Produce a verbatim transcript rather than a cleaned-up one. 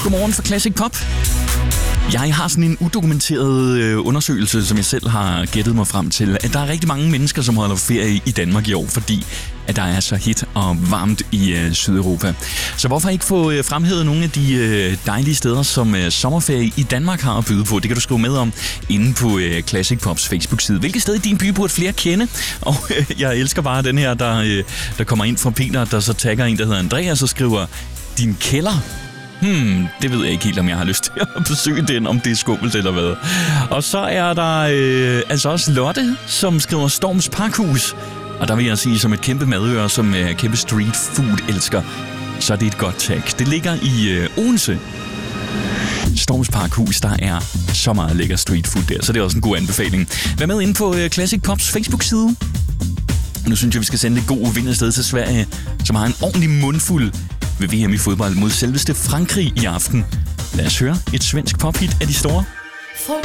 godmorgen for Classic Pop. Jeg har sådan en udokumenteret øh, undersøgelse, som jeg selv har gættet mig frem til, at der er rigtig mange mennesker, som holder ferie i Danmark i år, fordi at der er så hit og varmt i øh, Sydeuropa. Så hvorfor ikke få øh, fremhævet nogle af de øh, dejlige steder, som øh, sommerferie i Danmark har at byde på? Det kan du skrive med om inde på øh, Classic Pops Facebook-side. Hvilket sted i din by burde flere kende? Og øh, jeg elsker bare den her, der, øh, der kommer ind fra Peter, der så tagger en, der hedder Andreas, og skriver, din kælder. Hmm, det ved jeg ikke helt, om jeg har lyst til at besøge den, om det er skummelt eller hvad. Og så er der øh, altså også Lotte, som skriver Storms Parkhus. Og der vil jeg sige, som et kæmpe madøre, som er kæmpe street food elsker, så er det et godt tag. Det ligger i øh, Odense. Storms Parkhus, der er så meget lækker street food der, så det er også en god anbefaling. Vær med inde på øh, Classic Pops Facebook-side. Nu synes jeg, vi skal sende et god vind afsted til Sverige, som har en ordentlig mundfuld ved V M i fodbold mod selveste Frankrig i aften. Lad os høre et svensk pophit af de store. Folk